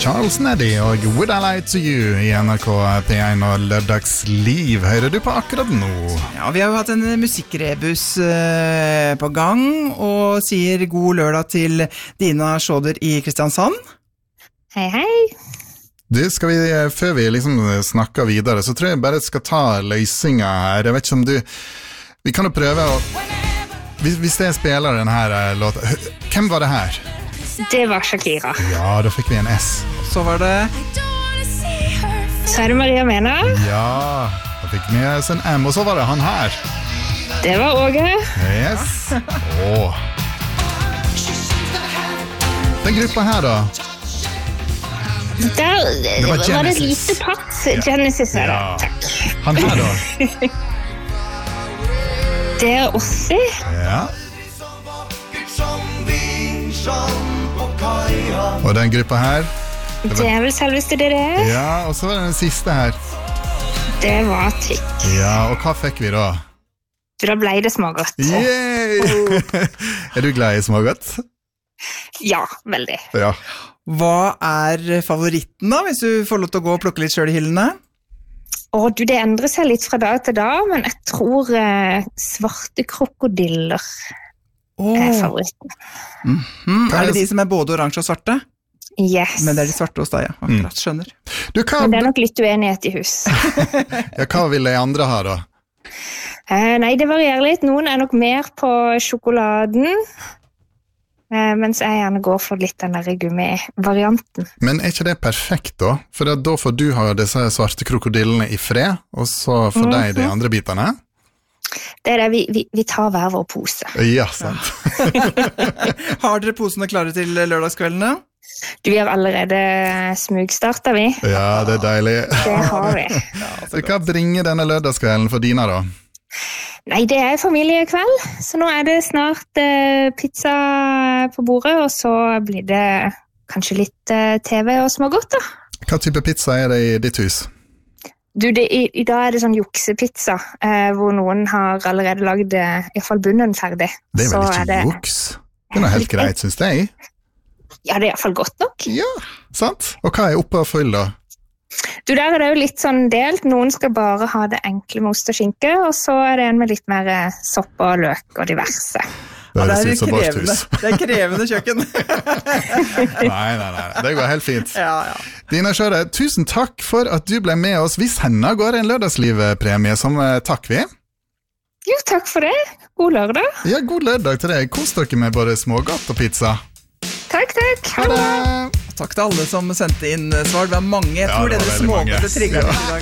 Charles Neddy og Would I Lie to You I NRK P1 og Lørdagsliv hører du på akkurat nå. Ja, vi har jo hatt en musikkrebus på gang og sier god lørdag til Dina Schroeder I Kristiansand. Hei, hei. Du, før vi liksom snakker videre, så tror jeg bare skal ta løsninga her. Jeg vet ikke om du... Vi kan jo prøve å... Hvis jeg spiller denne her låten... Hvem var det her? Det var Shakira. Ja, da fikk vi en S. Så var det... Så er det Maria Mena. Ja, da fikk vi en M. Og så var det han her. Det var Åge. Yes. Den gruppa her da? Der var det et lite pass. Genesis er det. Ja. Takk. Han her da? Det er Ossi. Ja. Og den gruppa her? Det er vel selveste det det? Ja, og så var det den siste her. Det var Tikk. Ja, og hva fikk vi da? Da ble det smågodt. Yay! Er du glad I smågodt? Ja, veldig. Ja. Hva er favoritten da, hvis du får lov til å gå og plukke litt selv I hyllene? Du, det endrer seg litt fra dag til dag, men jeg tror svarte krokodiller er favoritten. Er det de som er både oransje og svarte? Yes. Men det er de svarte hos deg, ja. Akkurat, skjønner. Men det er nok litt uenighet I hus. Ja, hva vil de andre ha da? Nei, det varierer litt. Noen er nok mer på sjokoladen, mens jeg gjerne går for litt den der gummi-varianten. Men er ikke det perfekt da? For da får du ha disse svarte krokodillene I fred, og så får de de andre bitene? Det er det, vi tar hver vår pose. Ja, sant. Har dere posene klare til lørdagskveldene? Vi har allerede smugstartet vi. Ja, det er deilig. Det har vi. Så hva bringer denne lørdagskvelden for Dina da? Nei, det er familiekveld, så nå er det snart pizza på bordet, og så blir det kanskje litt TV og smågodt da. Hva type pizza er det I ditt hus? Du, I dag er det sånn juksepizza, hvor noen har allerede lagd I hvert fall bunnen ferdig. Det er vel ikke juks? Det er noe helt greit, synes jeg. Ja, det er I hvert fall godt nok. Ja, sant. Og hva oppe og full da? Du, der er det jo litt sånn delt. Noen skal bare ha det enkle med ost og skinke, og så er det en med litt mer sopp og løk og diverse. Ja, det er krevende kjøkken. Nei, det går helt fint. Ja. Dina Schroeder, tusen takk for at du ble med oss. Vi sender går en lørdagsliv-premie som takk vi. Jo, takk for det. God lørdag. Ja, god lørdag til deg. Kos dere med både smågodt og pizza. Takk. Ha det. Takk til alle som sendte inn svar. Det var mange. Jeg tror det smågodt trigget I dag.